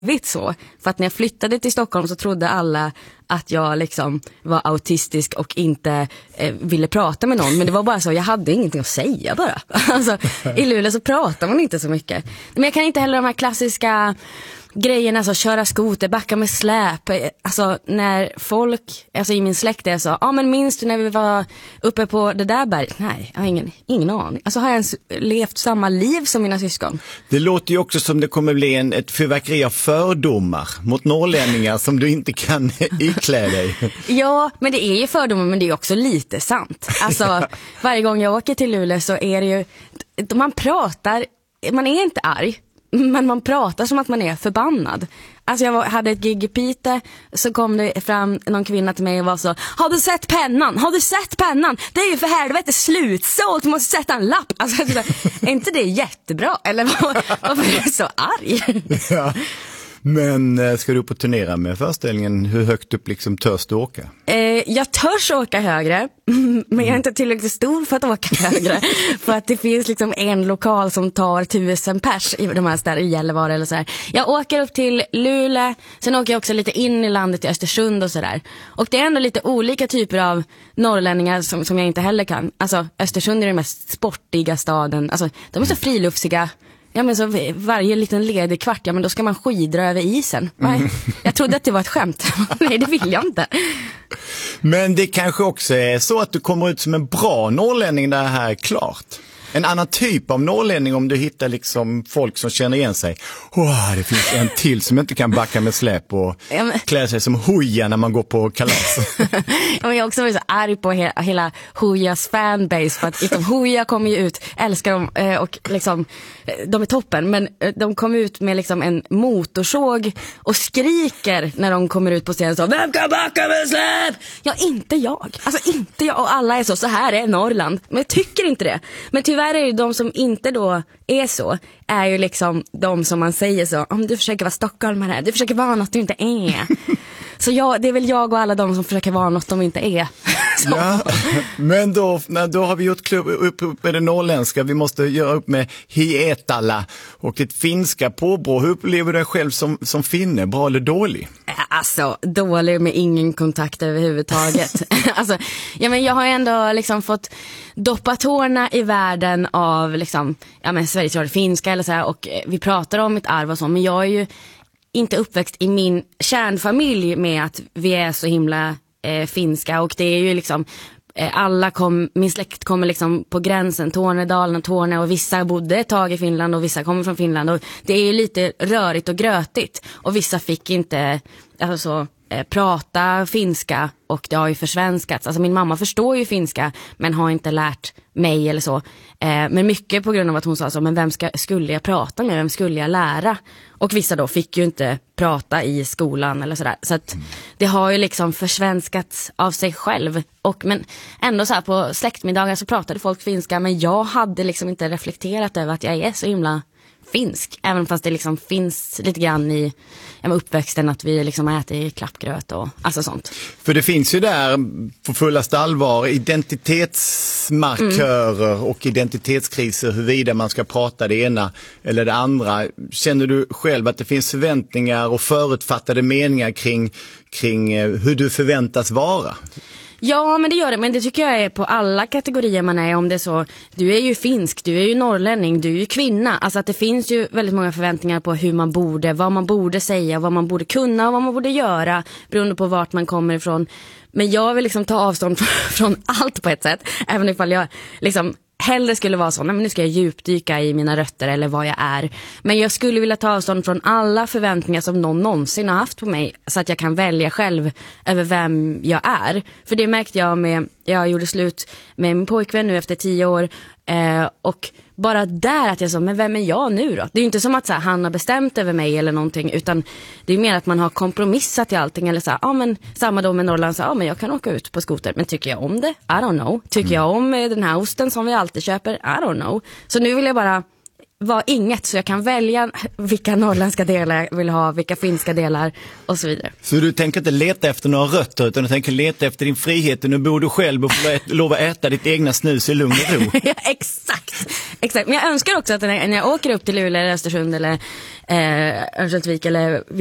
så. För att när jag flyttade till Stockholm så trodde alla att jag liksom var autistisk och inte ville prata med någon. Men det var bara så, jag hade ingenting att säga bara. Alltså, i Luleå så pratar man inte så mycket. Men jag kan inte heller de här klassiska grejerna, alltså köra skoter, backa med släp. Alltså när folk, alltså i min släkt är så, men minns du när vi var uppe på det där berget? Nej, jag har ingen aning. Alltså har jag ens levt samma liv som mina syskon? Det låter ju också som det kommer bli ett fyrverkeri av fördomar mot norrlänningar som du inte kan iklä dig. Ja, men det är ju fördomar, men det är också lite sant. Alltså varje gång jag åker till Luleå så är det ju, man är inte arg, men man pratar som att man är förbannad. Alltså jag hade ett gig i Piteå, så kom det fram någon kvinna till mig och var så: Har du sett pennan? Har du sett pennan? Det är ju för helvete slutsålt, du måste sätta en lapp. Alltså, är inte det jättebra? Eller varför är du så arg? Ja. Men ska du upp och turnera med föreställningen? Hur högt upp liksom törs du åka? Jag törs åka högre, men jag är inte tillräckligt stor för att åka högre. För att det finns liksom en lokal som tar 1000 pers i de här städerna, i Gällivare eller sådär. Jag åker upp till Luleå, sen åker jag också lite in i landet, i Östersund och sådär. Och det är ändå lite olika typer av norrlänningar som jag inte heller kan. Alltså Östersund är den mest sportiga staden. Alltså de är så friluftsiga. Ja, men så varje liten ledig kvart, men då ska man skidra över isen. Jag trodde att det var ett skämt. Nej, det vill jag inte. Men det kanske också är så att du kommer ut som en bra norrlänning när det här är klart. En annan typ av norrlänning, om du hittar liksom folk som känner igen sig. Det finns en till som inte kan backa med släp och klä sig som Hooja när man går på kalas. Jag är också så arg på hela Hoojas fanbase, för att liksom, Hooja kommer ju ut, älskar dem och liksom, de är toppen, men de kommer ut med liksom en motorsåg och skriker när de kommer ut på scenen så: Vem kan backa med släp? Ja, inte jag. Alltså inte jag, och alla är så här är Norrland. Men jag tycker inte det. Men tyvärr är ju de som inte då är så, är ju liksom de som man säger så: Om du försöker vara stockholmare, du försöker vara något du inte är. Så det är väl jag och alla de som försöker vara något de inte är. Ja, men då har vi gjort upp med det norrländska. Vi måste göra upp med Hietala och ett finska påbrå. Hur upplever du dig själv som finne? Bra eller dålig? Alltså, dålig med ingen kontakt överhuvudtaget. Alltså, men jag har ändå liksom fått doppa tårna i världen av liksom, Sveriges Radio finska eller så här, och vi pratar om mitt arv och så, men jag är ju inte uppväxt i min kärnfamilj med att vi är så himla finska, och det är ju liksom min släkt kommer liksom på gränsen, Tornedalen och Torne, och vissa bodde ett tag i Finland och vissa kommer från Finland, och det är ju lite rörigt och grötigt, och vissa fick inte prata finska, och det har ju försvenskats. Alltså min mamma förstår ju finska men har inte lärt mig eller så. Men mycket på grund av att hon sa så: men vem skulle jag prata med? Vem skulle jag lära? Och vissa då fick ju inte prata i skolan eller sådär. Så att det har ju liksom försvenskats av sig själv. Men ändå så här på släktmiddagar så pratade folk finska, men jag hade liksom inte reflekterat över att jag är så himla finsk, även fast det liksom finns lite grann i uppväxten att vi liksom äter klappgröt och alltså sånt. För det finns ju där på fullaste allvar identitetsmarkörer och identitetskriser, huruvida man ska prata det ena eller det andra. Känner du själv att det finns förväntningar och förutfattade meningar kring hur du förväntas vara? Ja, men det gör det. Men det tycker jag är på alla kategorier man är. Om det är så, du är ju finsk, du är ju norrlänning, du är ju kvinna. Alltså att det finns ju väldigt många förväntningar på vad man borde säga, vad man borde kunna och vad man borde göra, beroende på vart man kommer ifrån. Men jag vill liksom ta avstånd från allt på ett sätt. Även ifall jag liksom hellre skulle vara så, men nu ska jag djupdyka i mina rötter eller vad jag är. Men jag skulle vilja ta avstånd från alla förväntningar som någon någonsin har haft på mig, så att jag kan välja själv över vem jag är. För det märkte jag gjorde slut med min pojkvän nu efter 10 år, och bara där att jag sa, men vem är jag nu då? Det är ju inte som att så här, han har bestämt över mig eller någonting, utan det är mer att man har kompromissat i allting, eller så här, men samma då med Norrland, så men jag kan åka ut på skoter, men tycker jag om det? I don't know. Tycker jag om den här osten som vi alltid köper? I don't know. Så nu vill jag bara vara inget, så jag kan välja vilka norrländska delar jag vill ha, vilka finska delar och så vidare. Så du tänker inte leta efter några rötter, utan du tänker leta efter din frihet. Nu bor du själv och får lov att äta ditt egna snus i lugn och ro. Ja, exakt. Men jag önskar också att när jag åker upp till Luleå eller Östersund eller Örnsköldsvik eller